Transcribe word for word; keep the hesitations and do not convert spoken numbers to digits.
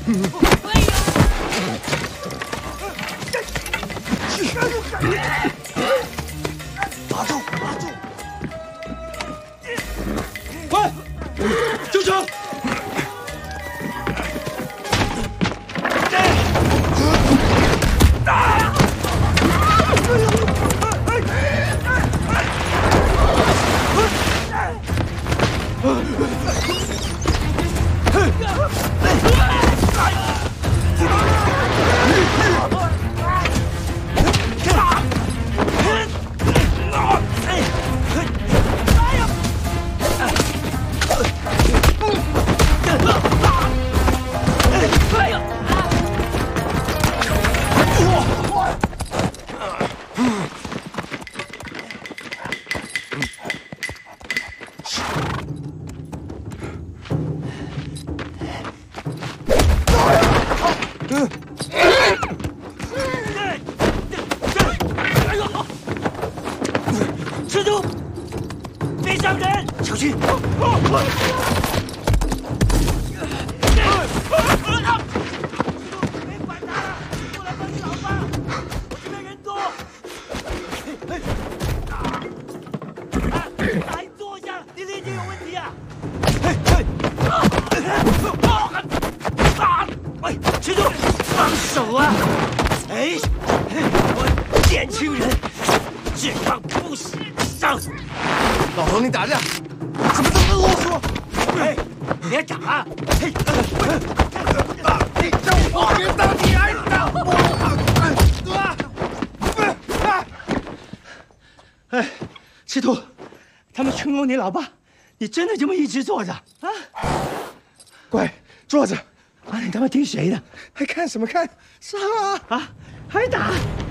打住！打住！快，救场！ 吃住！别伤人！小心！别管他了，过来帮你老爸！我这边人多。来坐下，你理解有问题啊！喂，吃住！放手啊！哎，我年轻人。 只放不死上！ 老头，你打架怎么这么啰嗦？ 哎，别打啊！ 嘿，你让我别打你，还打我！ 哎，赤兔，他们坑了你老爸，你真的这么一直坐着啊？ 乖，坐着。 啊，你他妈听谁的？ 还看什么看？上啊！ 啊，还打！